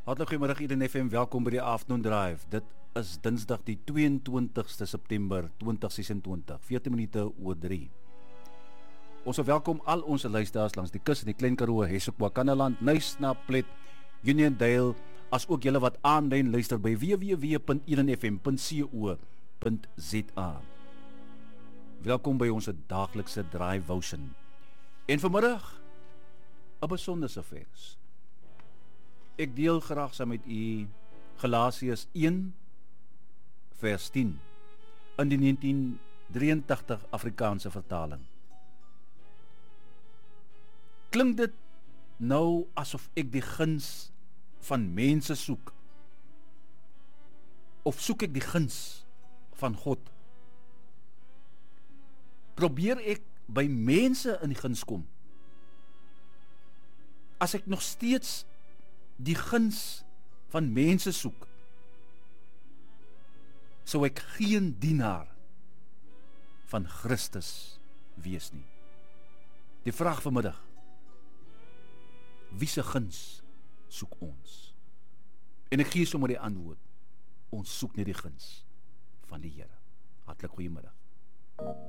Hartlik goeiemiddag Eden FM, welkom by die Afternoon Drive. Dit is Dinsdag die 22ste September 2026, 14 minute oor 3. Ons welkom al ons luisteraars langs die kus in die Klein Karoo, Hessequa, Kannaland, Nuisnaplet, Uniondale, as ook julle wat aanlyn luister by www.edenfm.co.za. Welkom by ons daaglikse Drive Ocean. En vanmiddag 'n besonderse vers. Ek deel graag saam met u Galasiërs 1 vers 10 in die 1983 Afrikaanse vertaling. Klink dit nou asof ek die guns van mense soek? Of soek ek die guns van God? Probeer ek by mense in die guns kom? As ek nog steeds die guns van mense soek, sou ek geen dienaar van Christus wees nie. Die vraag vanmiddag: wie se guns soek ons? En ek gee sommer die antwoord: ons soek nie die guns van die Here. Hartlik goeiemiddag.